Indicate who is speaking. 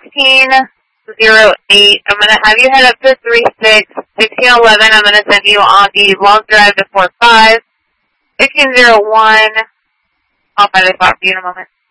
Speaker 1: 1608. I'm going to have you head up to 36. 1611, I'm going to send you on the long drive to 45. 1601, I'll find a spot for you in a moment.